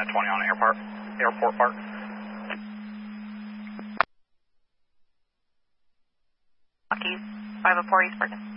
At 20 on Airport Park. Rockies, 504 East Park.